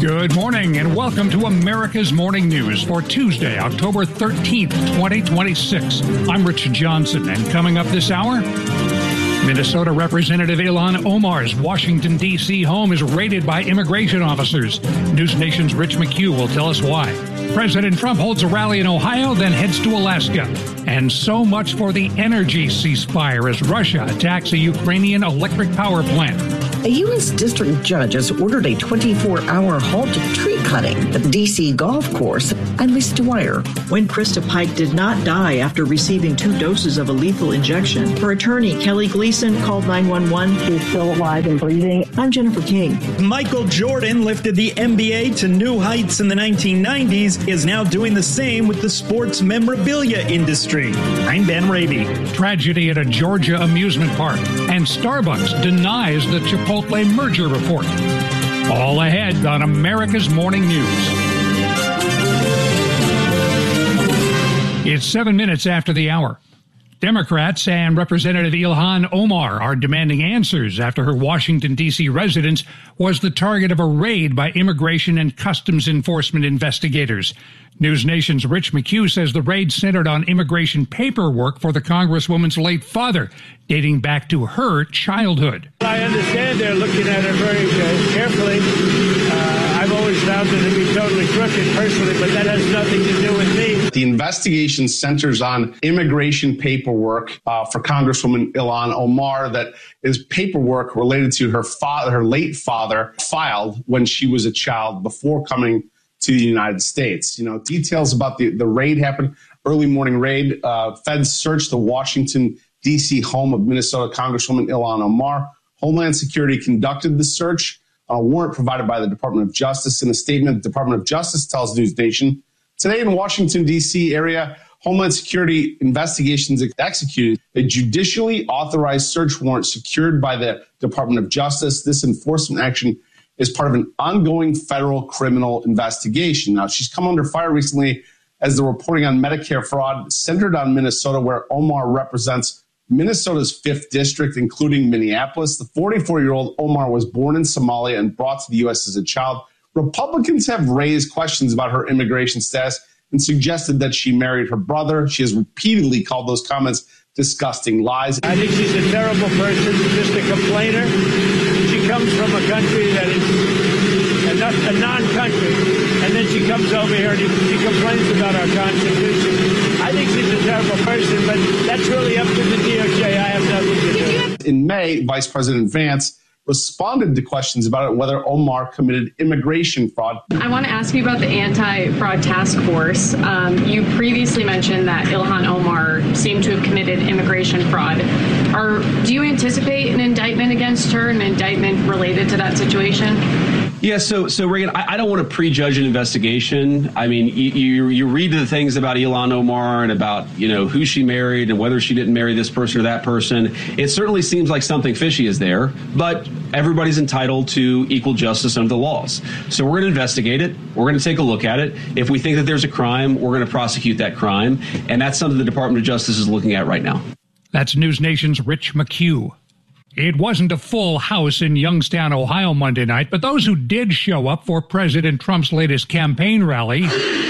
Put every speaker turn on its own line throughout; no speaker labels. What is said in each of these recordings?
Good morning and welcome to America's Morning News for Tuesday, October 13th, 2026. I'm Rich Johnson, and coming up this hour, Minnesota Representative Ilhan Omar's Washington, D.C. home is raided by immigration officers. News Nation's Rich McHugh will tell us why. President Trump holds a rally in Ohio, then heads to Alaska. And so much for the energy ceasefire as Russia attacks a Ukrainian electric power plant.
A U.S. district judge has ordered a 24-hour halt to tree cutting at the D.C. golf course. I'm Lisa Dwyer.
When Krista Pike did not die after receiving 2 doses of a lethal injection, her attorney, Kelly Gleason, called 911.
She's still alive and breathing.
I'm Jennifer King.
Michael Jordan lifted the NBA to new heights in the 1990s, is now doing the same with the sports memorabilia industry. I'm Ben Raby.
Tragedy at a Georgia amusement park, and Starbucks denies the Chipotle merger report. All ahead on America's Morning News. It's 7 minutes after the hour. Democrats and Representative Ilhan Omar are demanding answers after her Washington, D.C. residence was the target of a raid by Immigration and Customs Enforcement investigators. News Nation's Rich McHugh says the raid centered on immigration paperwork for the Congresswoman's late father, dating back to her childhood.
I understand they're looking at it very carefully. I've always found it to be totally crooked personally, but that has nothing to do with me.
The investigation centers on immigration paperwork for Congresswoman Ilhan Omar that is paperwork related to her father, her late father, filed when she was a child before coming to the United States. You know, details about the raid happened, early morning raid. Feds searched the Washington, D.C. home of Minnesota Congresswoman Ilhan Omar. Homeland Security conducted the search on a warrant provided by the Department of Justice. In a statement, the Department of Justice tells News Nation, today in Washington, D.C. area, Homeland Security investigations executed a judicially authorized search warrant secured by the Department of Justice. This enforcement action is part of an ongoing federal criminal investigation. Now, she's come under fire recently as the reporting on Medicare fraud centered on Minnesota, where Omar represents Minnesota's 5th district, including Minneapolis. The 44-year-old Omar was born in Somalia and brought to the U.S. as a child. Republicans have raised questions about her immigration status and suggested that she married her brother. She has repeatedly called those comments disgusting lies.
I think she's a terrible person, just a complainer. She comes from a country that is a non-country, and then she comes over here and she complains about our Constitution. I think she's a terrible person, but that's really up to the DOJ. I have nothing to do.
In May, Vice President Vance responded to questions about whether Omar committed immigration fraud.
I want to ask you about the anti-fraud task force. You previously mentioned that Ilhan Omar seemed to have committed immigration fraud. Do you anticipate an indictment against her, an indictment related to that situation?
Yeah, so Reagan, I don't want to prejudge an investigation. I mean, you read the things about Ilhan Omar and about, who she married and whether she didn't marry this person or that person. It certainly seems like something fishy is there, but everybody's entitled to equal justice under the laws. So we're going to investigate it. We're going to take a look at it. If we think that there's a crime, we're going to prosecute that crime. And that's something the Department of Justice is looking at right now.
That's News Nation's Rich McHugh. It wasn't a full house in Youngstown, Ohio Monday night, but those who did show up for President Trump's latest campaign rally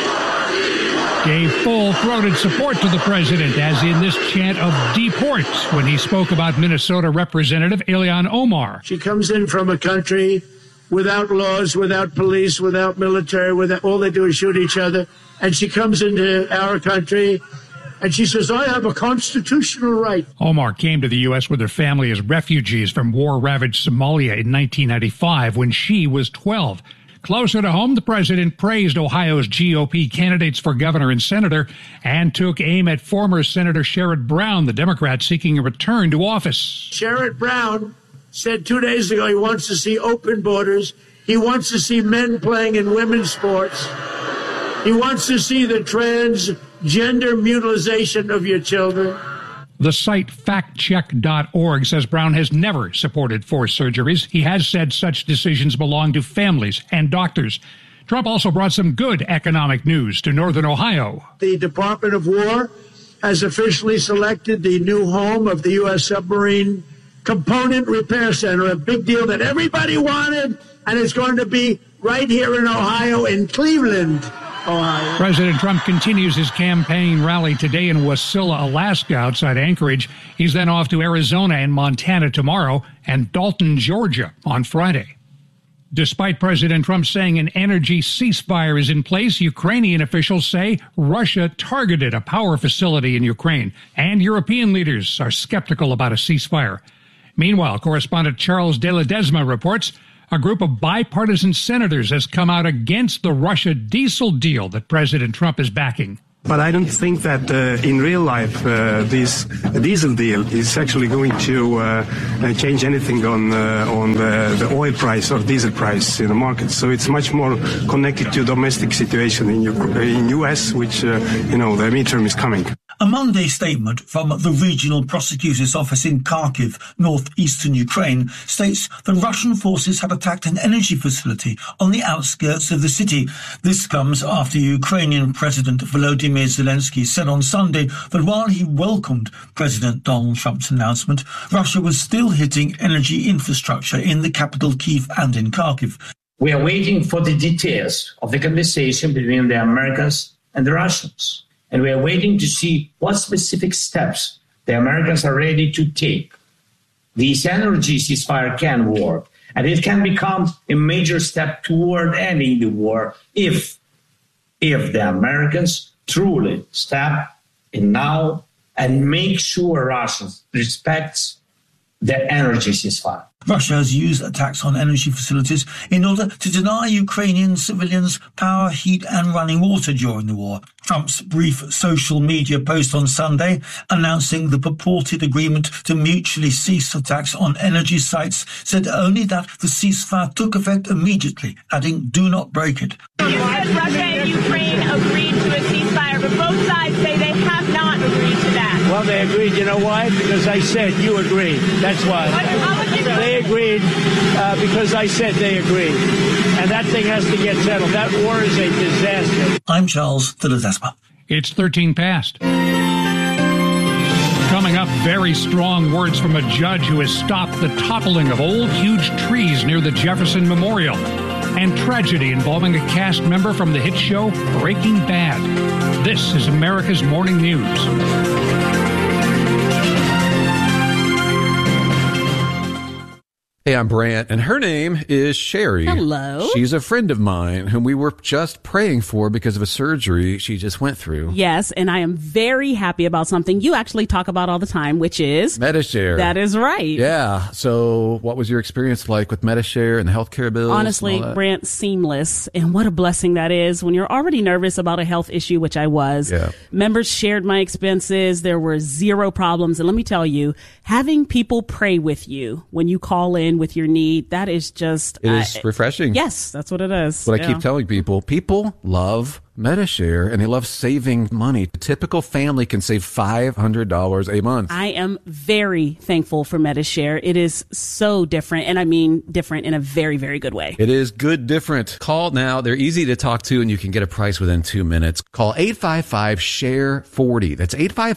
gave full-throated support to the president, as in this chant of deport when he spoke about Minnesota Representative Ilhan Omar.
She comes in from a country without laws, without police, without military, all they do is shoot each other. And she comes into our country and she says, I have a constitutional right.
Omar came to the U.S. with her family as refugees from war-ravaged Somalia in 1995 when she was 12. Closer to home, the president praised Ohio's GOP candidates for governor and senator and took aim at former Senator Sherrod Brown, the Democrat seeking a return to office.
Sherrod Brown said 2 days ago he wants to see open borders. He wants to see men playing in women's sports. He wants to see the transgender mutilization of your children.
The site factcheck.org says Brown has never supported forced surgeries. He has said such decisions belong to families and doctors. Trump also brought some good economic news to Northern Ohio.
The Department of War has officially selected the new home of the U.S. Submarine Component Repair Center, a big deal that everybody wanted, and it's going to be
right here in Ohio, in Cleveland, Ohio.
President Trump continues his campaign rally today in Wasilla, Alaska, outside Anchorage. He's then off to Arizona and Montana tomorrow and Dalton, Georgia on Friday. Despite President Trump saying an energy ceasefire is in place, Ukrainian officials say Russia targeted a power facility in Ukraine, and European leaders are skeptical about a ceasefire. Meanwhile, correspondent Charles De Ledesma reports a group of bipartisan senators has come out against the Russia diesel deal that President Trump is backing.
But I don't think that in real life this diesel deal is actually going to change anything on the oil price or diesel price in the market. So it's much more connected to domestic situation in U.S., which, the midterm is coming.
A Monday statement from the regional prosecutor's office in Kharkiv, northeastern Ukraine, states that Russian forces had attacked an energy facility on the outskirts of the city. This comes after Ukrainian President Volodymyr Zelensky said on Sunday that while he welcomed President Donald Trump's announcement, Russia was still hitting energy infrastructure in the capital Kyiv and in Kharkiv.
We are waiting for the details of the conversation between the Americans and the Russians. And we are waiting to see what specific steps the Americans are ready to take. This energy ceasefire can work, and it can become a major step toward ending the war if the Americans truly step in now and make sure Russia respects the energy ceasefire.
Russia has used attacks on energy facilities in order to deny Ukrainian civilians power, heat and running water during the war. Trump's brief social media post on Sunday announcing the purported agreement to mutually cease attacks on energy sites said only that the ceasefire took effect immediately, adding, "Do not break it."
You said Russia and Ukraine agreed to a ceasefire, but both sides say they have not agreed to that.
Well, they agreed. You know why? Because I said you agreed. That's why. They agreed because I said they agreed. And that thing has to get settled. That war is a disaster.
I'm Charles De Ledesma.
It's 13 past. Coming up, very strong words from a judge who has stopped the toppling of old, huge trees near the Jefferson Memorial. And tragedy involving a cast member from the hit show Breaking Bad. This is America's Morning News.
Hey, I'm Brant, and her name is Sherry.
Hello.
She's a friend of mine whom we were just praying for because of a surgery she just went through.
Yes, and I am very happy about something you actually talk about all the time, which is
Medi-Share.
That is right.
Yeah. So what was your experience like with Medi-Share and the healthcare bills?
Honestly, Brant, seamless. And what a blessing that is when you're already nervous about a health issue, which I was.
Yeah.
Members shared my expenses. There were zero problems. And let me tell you, having people pray with you when you call in with your need, that is just...
It is refreshing.
Yes, that's what it is.
What I keep telling people. People love Medi-Share and they love saving money. A typical family can save $500 a month.
I am very thankful for Medi-Share. It is so different, and I mean different in a very, very good way.
It is good different. Call now. They're easy to talk to, and you can get a price within 2 minutes. Call 855-SHARE-40. That's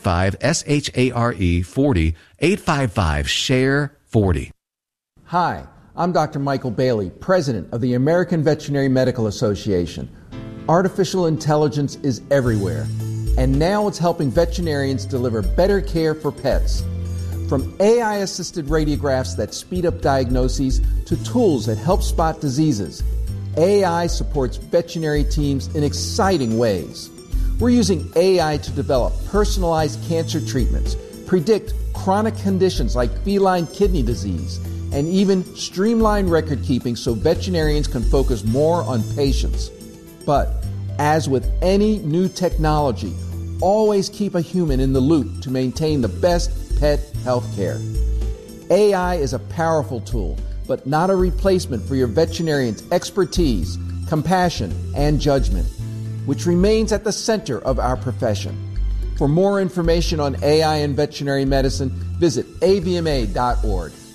855-SHARE-40. 855-SHARE-40.
Hi, I'm Dr. Michael Bailey, President of the American Veterinary Medical Association. Artificial intelligence is everywhere, and now it's helping veterinarians deliver better care for pets. From AI-assisted radiographs that speed up diagnoses to tools that help spot diseases, AI supports veterinary teams in exciting ways. We're using AI to develop personalized cancer treatments, predict chronic conditions like feline kidney disease, and even streamline record keeping so veterinarians can focus more on patients. But as with any new technology, always keep a human in the loop to maintain the best pet health care. AI is a powerful tool, but not a replacement for your veterinarian's expertise, compassion, and judgment, which remains at the center of our profession. For more information on AI and veterinary medicine, visit avma.org.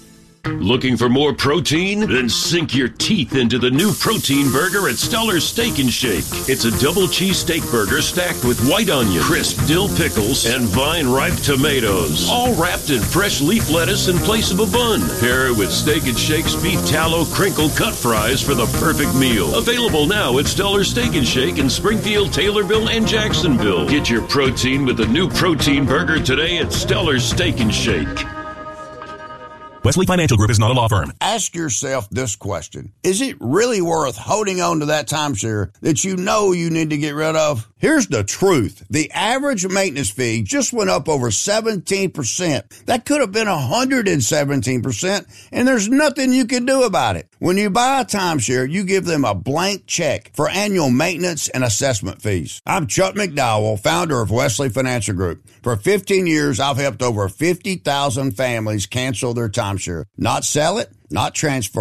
Looking for more protein? Then sink your teeth into the new protein burger at Stellar's Steak and Shake. It's a double cheese steak burger stacked with white onion, crisp dill pickles, and vine-ripe tomatoes, all wrapped in fresh leaf lettuce in place of a bun. Pair it with Steak and Shake's beef tallow crinkle cut fries for the perfect meal. Available now at Stellar's Steak and Shake in Springfield, Taylorville, and Jacksonville. Get your protein with the new protein burger today at Stellar's Steak and Shake.
Wesley Financial Group is not a law firm.
Ask yourself this question. Is it really worth holding on to that timeshare that you know you need to get rid of? Here's the truth. The average maintenance fee just went up over 17%. That could have been 117%, and there's nothing you can do about it. When you buy a timeshare, you give them a blank check for annual maintenance and assessment fees. I'm Chuck McDowell, founder of Wesley Financial Group. For 15 years, I've helped over 50,000 families cancel their timeshare. Not sell it, not transfer